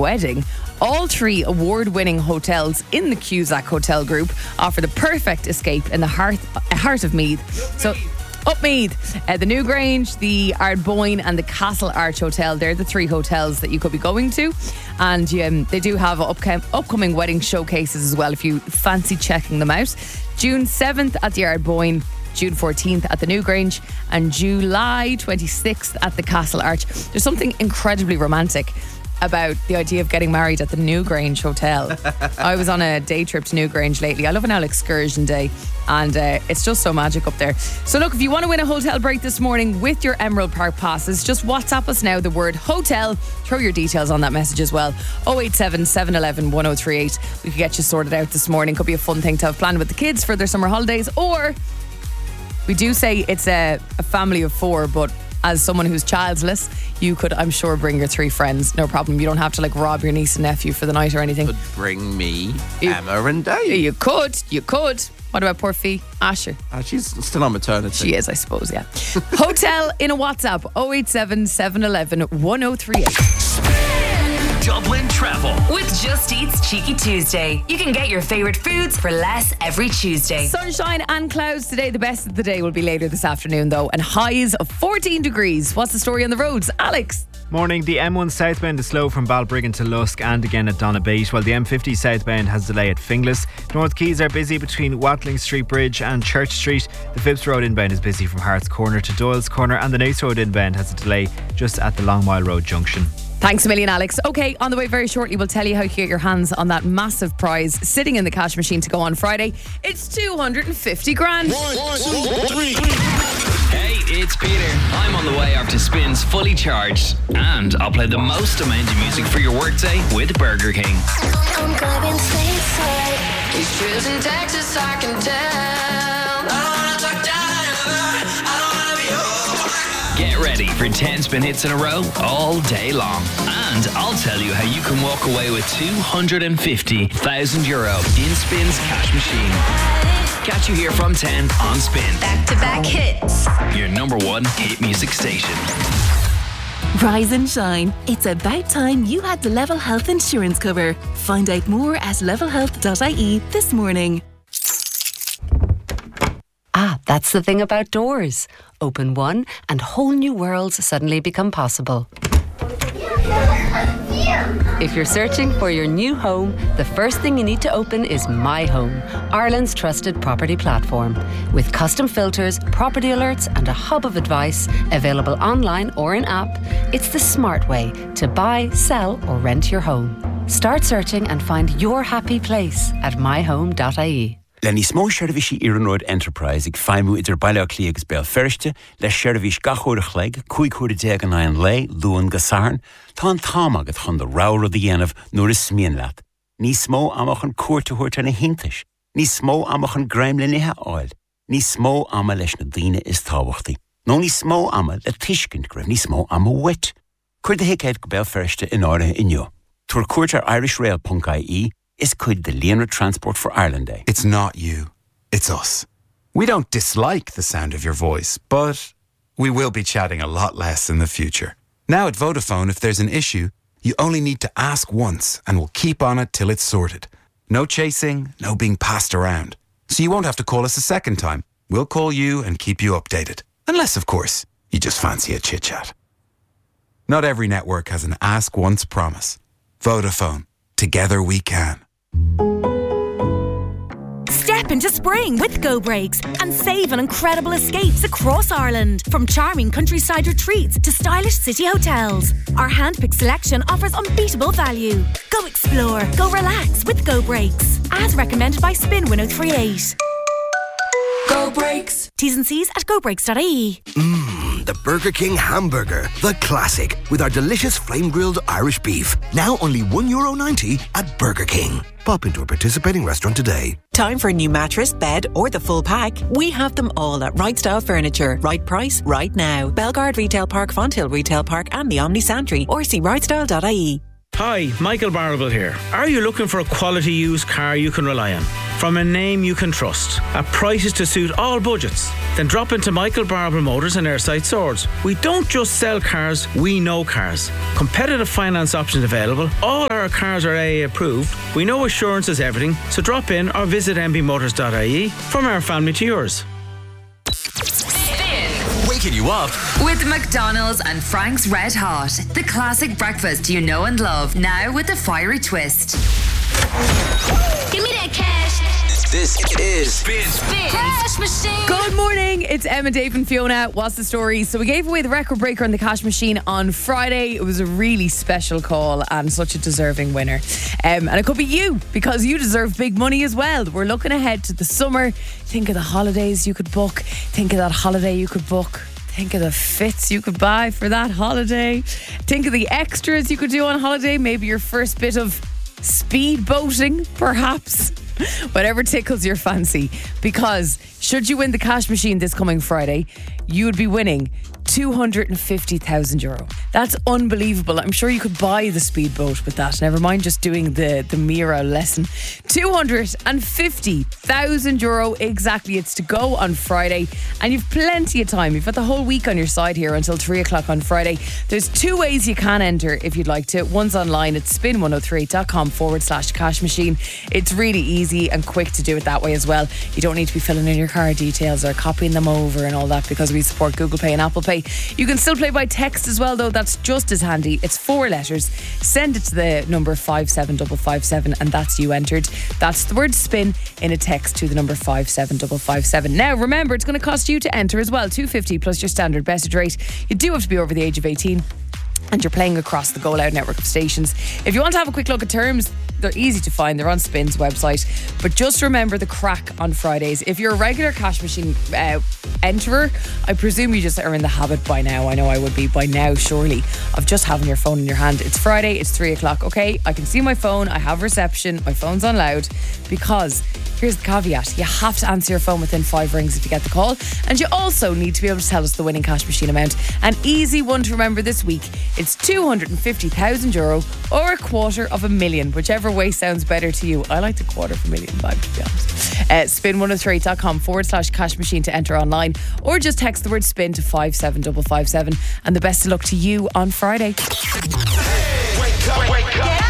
wedding. All 3 award-winning hotels in the Cusack Hotel Group offer the perfect escape in the heart of Meath. So, Upmeath, the Newgrange, the Ardboyne and the Castle Arch Hotel. They're the 3 hotels that you could be going to. And they do have upcoming wedding showcases as well if you fancy checking them out. June 7th at the Ardboyne, June 14th at the Newgrange and July 26th at the Castle Arch. There's something incredibly romantic about the idea of getting married at the Newgrange Hotel. I was on a day trip to Newgrange lately. I love an old excursion day and it's just so magic up there. So look, if you want to win a hotel break this morning with your Emerald Park passes, just WhatsApp us now the word hotel. Throw your details on that message as well. 087 711 1038. We could get you sorted out this morning. Could be a fun thing to have planned with the kids for their summer holidays, or we do say it's a family of 4, but as someone who's childless, you could, I'm sure, bring your 3 friends. No problem. You don't have to rob your niece and nephew for the night or anything. Could bring me, Emma and Dave. You could. What about poor Fee? Asher? She's still on maternity. She is, I suppose, yeah. Hotel in a WhatsApp, 087 711 1038. Dublin Travel with Just Eat's Cheeky Tuesday. You can get your favourite foods for less every Tuesday. Sunshine and clouds today. The best of the day will be later this afternoon though, and highs of 14 degrees. What's the story on the roads? Alex? Morning. The M1 southbound is slow from Balbriggan to Lusk and again at Donabate, while the M50 southbound has delay at Finglas. North Quays are busy between Watling Street Bridge and Church Street. The Phipps Road inbound is busy from Hart's Corner to Doyle's Corner, and the Naas Road inbound has a delay just at the Long Mile Road junction. Thanks a million, Alex. Okay, on the way very shortly, we'll tell you how to get your hands on that massive prize sitting in the cash machine to go on Friday. It's 250 grand. 1, 2, 3. Hey, it's Peter. I'm on the way up to Spins Fully Charged, and I'll play the most amount of music for your workday with Burger King. I'm going stateside. These trips in Texas, I can tell. I don't wanna talk down, I don't wanna be over. Get ready for 10 spin hits in a row all day long. And I'll tell you how you can walk away with €250,000 in Spin's cash machine. Catch you here from 10 on Spin. Back-to-back hits. Your number 1 hit music station. Rise and shine. It's about time you had the Level Health insurance cover. Find out more at levelhealth.ie this morning. That's the thing about doors. Open one and whole new worlds suddenly become possible. If you're searching for your new home, the first thing you need to open is My Home, Ireland's trusted property platform. With custom filters, property alerts and a hub of advice available online or in app, it's the smart way to buy, sell or rent your home. Start searching and find your happy place at myhome.ie. Lenny smó seirbhísí Iarnróid Enterprise ag feimú idir baile clíogus bell ferste, le seirbhís gachúrach leg, cúig deag an aon lei, luan gasarn, tá an tám agad chun the ráur of the dhéanamh nuair is smíon leat. Ní smó amach an cuairteúirt an a hintais. Ní smó amach an greimlinithe áil. Ní smó ama leis na daoine is tábhachtaí. No ní smó ama le tuiscint greibh ní smó ama wit. Cuir de hicéid go bell ferste in áirithe inniu. Tuair cuairt ar irishrail.ie is cuid the Leonard Transport for Ireland Day. It's not you, it's us. We don't dislike the sound of your voice, but we will be chatting a lot less in the future. Now at Vodafone, if there's an issue, you only need to ask once and we'll keep on it till it's sorted. No chasing, no being passed around. So you won't have to call us a second time. We'll call you and keep you updated. Unless, of course, you just fancy a chit-chat. Not every network has an ask once promise. Vodafone. Together we can. Step into spring with Go Brakes and save on incredible escapes across Ireland. From charming countryside retreats to stylish city hotels. Our hand-picked selection offers unbeatable value. Go explore, go relax with Go Brakes. As recommended by Spin 1038. Go Brakes. T's and C's at gobrakes.ie. The Burger King hamburger, the classic, with our delicious flame-grilled Irish beef. Now only €1.90 at Burger King. Pop into a participating restaurant today. Time for a new mattress, bed or the full pack? We have them all at Right Style Furniture. Right price, right now. Belgard Retail Park, Fonthill Retail Park and the Omni Santry, or see rightstyle.ie. Hi, Michael Barrable here. Are you looking for a quality used car you can rely on? from a name you can trust, at prices to suit all budgets. Then drop into Michael Barbara Motors and Airside Swords. We don't just sell cars, we know cars. Competitive finance options available. All our cars are AA approved. We know assurance is everything, so drop in or visit mbmotors.ie. From our family to yours. Waking you up with McDonald's and Frank's Red Hot, the classic breakfast you know and love, now with a fiery twist. Give me that cash. This is Spin Cash Machine. Good morning, it's Emma, Dave and Fiona. What's the story? So we gave away the record breaker on the cash machine on Friday. It was a really special call and such a deserving winner. And it could be you, because you deserve big money as well. We're looking ahead to the summer. Think of the holidays you could book. Think of that holiday you could book. Think of the fits you could buy for that holiday. Think of the extras you could do on holiday. Maybe your first bit of speed boating, perhaps. Whatever tickles your fancy. Because should you win the cash machine this coming Friday, you would be winning €250,000. That's unbelievable. I'm sure you could buy the speedboat with that. Never mind just doing the Mira lesson. €250,000 exactly. It's to go on Friday, and you've plenty of time. You've got the whole week on your side here until 3 o'clock on Friday. There's two ways you can enter if you'd like to. One's online at spin1038.com/cash machine. It's really easy and quick to do it that way as well. You don't need to be filling in your card details or copying them over and all that, because we support Google Pay and Apple Pay. You can still play by text as well, though. That's just as handy. It's 4 letters. Send it to the number 57557, and that's you entered. That's the word spin in a text to the number 57557. Now, remember, it's going to cost you to enter as well. $2.50 plus your standard message rate. You do have to be over the age of 18. And you're playing across the Go Loud network of stations. If you want to have a quick look at terms, they're easy to find. They're on Spin's website. But just remember the crack on Fridays. If you're a regular cash machine enterer, I presume you just are in the habit by now. I know I would be by now, surely, of just having your phone in your hand. It's Friday, it's 3 o'clock. Okay, I can see my phone, I have reception, my phone's on loud. Because here's the caveat: you have to answer your phone within 5 rings if you get the call. And you also need to be able to tell us the winning cash machine amount. An easy one to remember this week: it's €250,000 or $250,000, whichever way sounds better to you. I like the $250,000 vibe, to be honest. Spin1038.com/cash machine to enter online, or just text the word spin to 57557. And the best of luck to you on Friday. Wake up.